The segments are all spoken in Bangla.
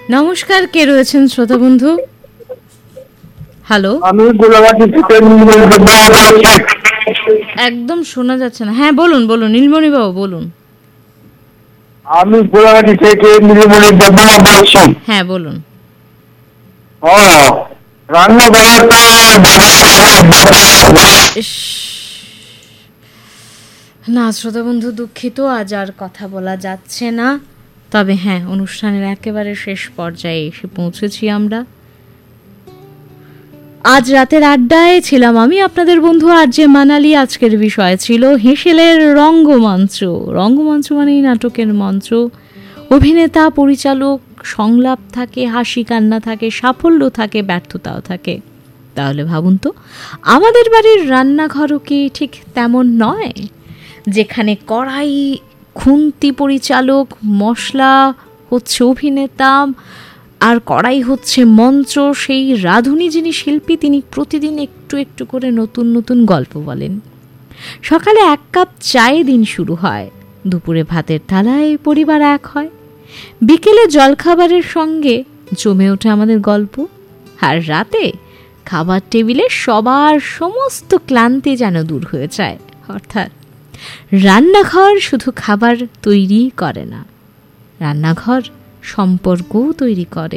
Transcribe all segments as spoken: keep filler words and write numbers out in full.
নমস্কার, কে রয়েছেন শ্রোতা বন্ধু? হ্যালো, আমি গোলাঘাটি থেকে নীলমণি বলছি। একদম শোনা যাচ্ছে না। হ্যাঁ বলুন বলুন নীলমণি বাবু বলুন। আমি গোলাঘাটি থেকে নীলমণি দেবনাথ বলছি। হ্যাঁ বলুন। ও রান্না করার ইস, না শ্রোতা বন্ধু দুঃখিত, আজ আর কথা বলা যাচ্ছে না। তবে হ্যাঁ, অনুষ্ঠানের একেবারে শেষ পর্যায়ে এসে পৌঁছেছি আমরা। আজ রাতের আড্ডায় ছিলাম আমি আপনাদের বন্ধু আর যে মানালি। আজকের বিষয় ছিল হেঁসেলের রঙ্গমঞ্চ। রঙ্গমঞ্চ মানেই নাটকের মঞ্চ। অভিনেতা, পরিচালক, সংলাপ থাকে, হাসি কান্না থাকে, সাফল্য থাকে, ব্যর্থতাও থাকে। তাহলে ভাবুন তো, আমাদের বাড়ির রান্নাঘরও কি ঠিক তেমন নয়, যেখানে কড়াই খুন্তি পরিচালক, মশলা হচ্ছে অভিনেতা, আর কড়াই হচ্ছে মঞ্চ। সেই রাঁধুনি যিনি শিল্পী, তিনি প্রতিদিন একটু একটু করে নতুন নতুন গল্প বলেন। সকালে এক কাপ চায়ে দিন শুরু হয়, দুপুরে ভাতের থালায় পরিবার এক হয়, বিকেলে জলখাবারের সঙ্গে জমে ওঠে আমাদের গল্প, আর রাতে খাবার টেবিলে সবার সমস্ত ক্লান্তি যেন দূর হয়ে যায়। অর্থাৎ রান্নাঘর শুধু খাবার তৈরি করে না, রান্নাঘর সম্পর্কও তৈরি করে।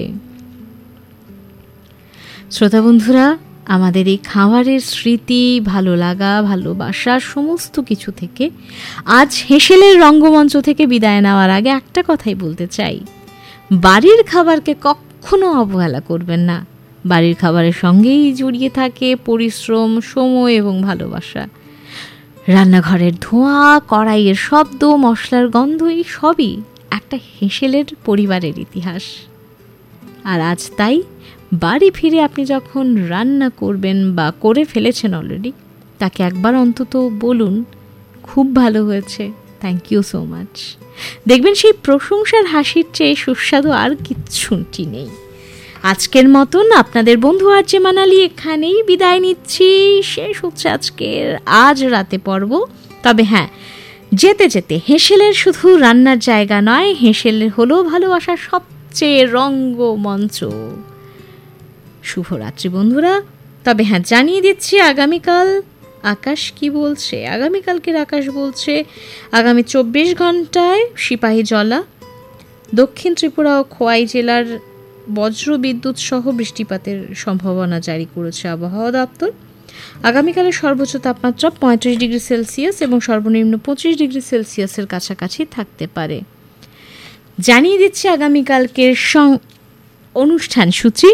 শ্রোতা বন্ধুরা, আমাদের এই খাবারের স্মৃতি, ভালো লাগা, ভালোবাসা সমস্ত কিছু থেকে আজ হেঁসেলের রঙ্গমঞ্চ থেকে বিদায় নেওয়ার আগে একটা কথাই বলতে চাই, বাড়ির খাবারকে কখনো অবহেলা করবেন না। বাড়ির খাবারের সঙ্গেই জড়িয়ে থাকে পরিশ্রম, সময় এবং ভালোবাসা। রান্নাঘরের ধোঁয়া, কড়াইয়ের শব্দ, মশলার গন্ধ, এই সবই একটা হেঁসেলের পরিবারের ইতিহাস। আর আজ তাই বাড়ি ফিরে আপনি যখন রান্না করবেন বা করে ফেলেছেন অলরেডি, তাকে একবার অন্তত বলুন খুব ভালো হয়েছে, থ্যাংক ইউ সো মাচ। দেখবেন সেই প্রশংসার হাসির চেয়ে সুস্বাদু আর কিচ্ছুটি নেই। আজকের মতন আপনাদের বন্ধু আর যে মানালি এখানেই বিদায় নিচ্ছি। শেষ হচ্ছে আজকের আজ রাতে পর্ব। তবে হ্যাঁ, যেতে যেতে হেঁসেলের শুধু রান্নার জায়গা নয়, হেঁসেলের হলো ভালোবাসার সবচেয়ে রঙ্গমঞ্চ। শুভরাত্রি বন্ধুরা। তবে হ্যাঁ, জানিয়ে দিচ্ছি আগামীকাল আকাশ কি বলছে। আগামীকালকের আকাশ বলছে আগামী চব্বিশ ঘন্টায় সিপাহীজলা, দক্ষিণ ত্রিপুরা ও খোয়াই জেলার বজ্র বিদ্যুৎ সহ বৃষ্টিপাতের সম্ভাবনা জারি করেছে আবহাওয়া দপ্তর। আগামীকালের সর্বোচ্চ তাপমাত্রা পঁয়ত্রিশ ডিগ্রি সেলসিয়াস এবং সর্বনিম্ন পঁচিশ ডিগ্রি সেলসিয়াসের কাছাকাছি থাকতে পারে। জানিয়ে দিচ্ছি আগামীকালকের অনুষ্ঠান সূচি।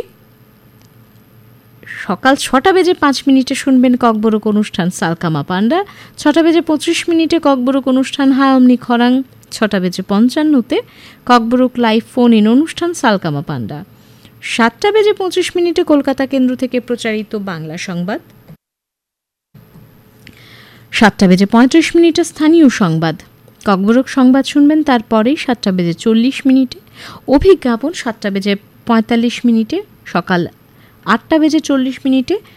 সকাল ছটা বেজে পাঁচ মিনিটে শুনবেন ককবরক অনুষ্ঠান সালকামা পান্ডা। ছটা বেজে পঁচিশ মিনিটে ককবরক অনুষ্ঠান হায়মনি খরাং। ছটা বেজে পঞ্চান্নতে ককবরক লাইভ ফোন ইন অনুষ্ঠান সালকামা পান্ডা। সাতটা বেজে পঁচিশ মিনিটে কলকাতা কেন্দ্র থেকে প্রচারিত বাংলা সংবাদ। সাতটা বেজে পঁয়ত্রিশ মিনিটে স্থানীয় সংবাদ। ককবরক সংবাদ শুনবেন তারপরেই সাতটা বেজে চল্লিশ মিনিটে অভিজ্ঞাপন। সাতটা বেজে পঁয়তাল্লিশ মিনিটে, সকাল আটটা বেজে চল্লিশ মিনিটে